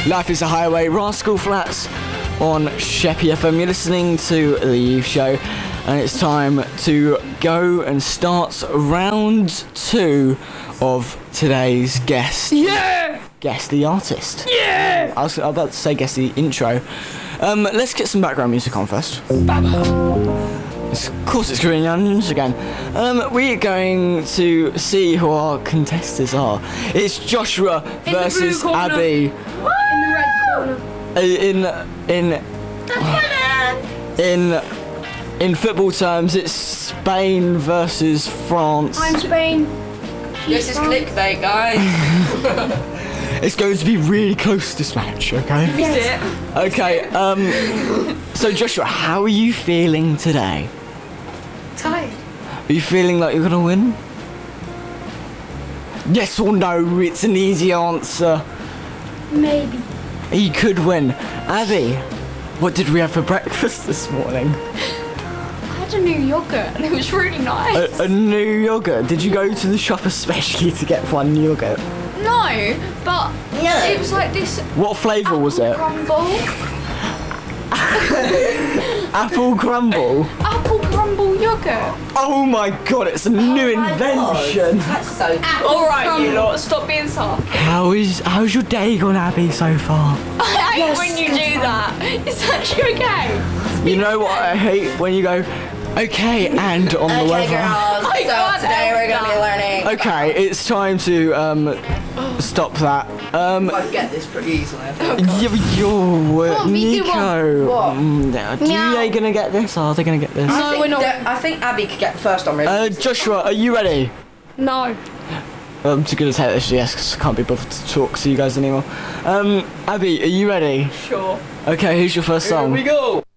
Life is a Highway, Rascal Flats on Sheppy FM. You're listening to The Youth Show, and it's time to go and start round 2 of today's guest. Yeah! Guess the artist. Yeah! I was about to say guess the intro. Let's get some background music on first. Of course, it's Green Onions again. We're going to see who our contestants are. It's Joshua versus blue corner. Abby. In the red corner. In football terms, it's Spain versus France. I'm Spain. This is clickbait, guys. It's going to be really close, this match, okay? Yes. Okay, so Joshua, how are you feeling today? Tired. Are you feeling like you're gonna win? Yes or no, it's an easy answer. Maybe. He could win. Abby, what did we have for breakfast this morning? I had a new yogurt and it was really nice. A new yogurt. Did you go to the shop especially to get one yogurt? No, but it was like this What flavour was it? crumble. Apple crumble. Apple crumble yogurt. Oh my god, it's a new invention. That's so cool. Alright, you lot, stop being soft. How's your day gone, Abby, so far? I hate when you do that. Is that okay? You know what I hate? When you go, okay, and on the Okay, weather. girls. I So can't today help we're going to be learning. Okay, it's time to stop that. I get this pretty easily. I think. You're me do Nico. What? Are they gonna get this? Are they gonna get this? No, we're not. I think Abby could get the first one, really. Joshua, are you ready? No. I'm just gonna take this yes, because I can't be bothered to talk to you guys anymore. Abby, are you ready? Sure. Okay, who's your first song? go.